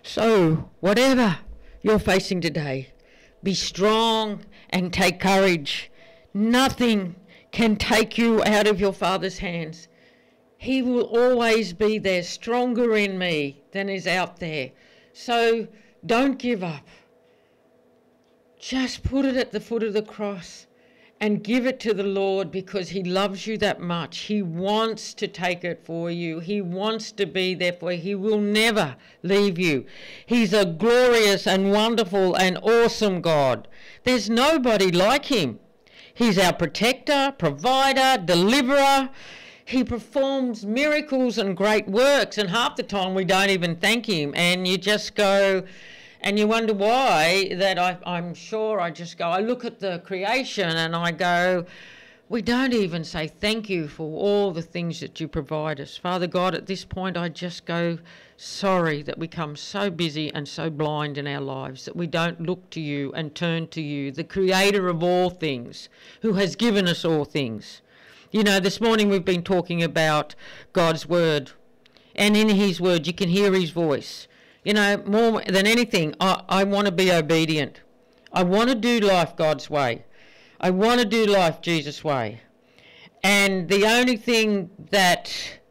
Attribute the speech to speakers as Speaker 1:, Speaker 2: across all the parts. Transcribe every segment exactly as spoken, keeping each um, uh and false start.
Speaker 1: So, whatever you're facing today, be strong and take courage. Nothing can take you out of your Father's hands. He will always be there, stronger in me than is out there. So don't give up. Just put it at the foot of the cross and give it to the Lord, because he loves you that much. He wants to take it for you. He wants to be there for you. He will never leave you. He's a glorious and wonderful and awesome God. There's nobody like him. He's our protector, provider, deliverer. He performs miracles and great works, and half the time we don't even thank him, and you just go and you wonder why. That I, I'm sure I just go, I look at the creation and I go, we don't even say thank you for all the things that you provide us. Father God, at this point I just go, sorry that we come so busy and so blind in our lives that we don't look to you and turn to you, the creator of all things, who has given us all things. You know, this morning we've been talking about God's word, and in his word you can hear his voice. You know, more than anything, I, I want to be obedient. I want to do life God's way. I want to do life Jesus' way. And the only thing that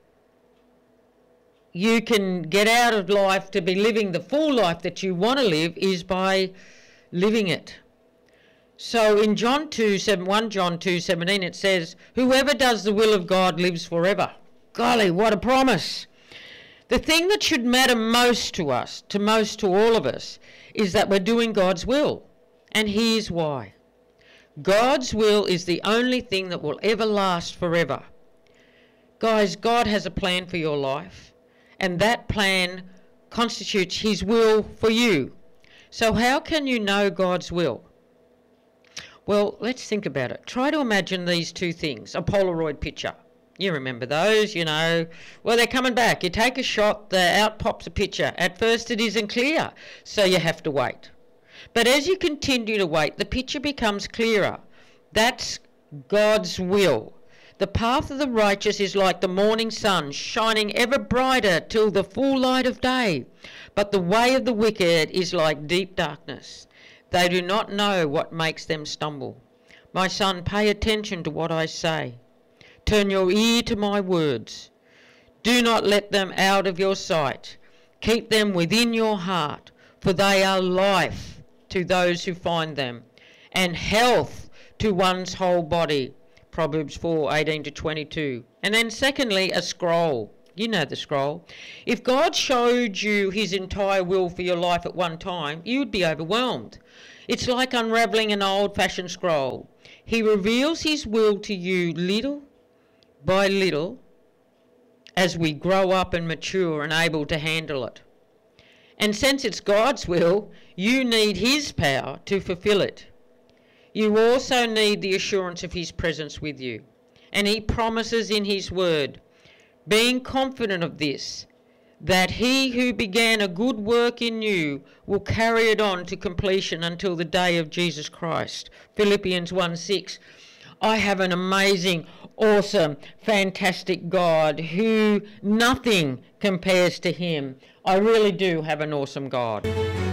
Speaker 1: you can get out of life to be living the full life that you want to live is by living it. So in John two, First John two seventeen it says, whoever does the will of God lives forever. Golly, what a promise. The thing that should matter most to us, to most to all of us, is that we're doing God's will. And here's why. God's will is the only thing that will ever last forever. Guys, God has a plan for your life, and that plan constitutes his will for you. So how can you know God's will? Well, let's think about it. Try to imagine these two things. A Polaroid picture. You remember those, you know. Well, they're coming back. You take a shot, the out pops a picture. At first it isn't clear, so you have to wait. But as you continue to wait, the picture becomes clearer. That's God's will. The path of the righteous is like the morning sun, shining ever brighter till the full light of day. But the way of the wicked is like deep darkness. They do not know what makes them stumble. My son, pay attention to what I say. Turn your ear to my words. Do not let them out of your sight. Keep them within your heart, for they are life to those who find them, and health to one's whole body. Proverbs four, eighteen to twenty-two. And then secondly, a scroll. You know the scroll. If God showed you his entire will for your life at one time, you would be overwhelmed. It's like unravelling an old-fashioned scroll. He reveals his will to you little by little as we grow up and mature and able to handle it. And since it's God's will, you need his power to fulfill it. You also need the assurance of his presence with you. And he promises in his word, being confident of this, that he who began a good work in you will carry it on to completion until the day of Jesus Christ. Philippians one six. I have an amazing, awesome, fantastic God who nothing compares to him. I really do have an awesome God.